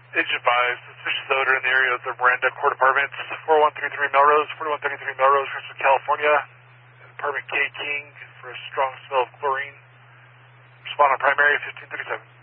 Agent 5, suspicious odor in the area of the Miranda Court Apartments, 4133 Melrose, 4133 Melrose, Richmond, California. Apartment K King for a strong smell of chlorine. Respond on primary 1537.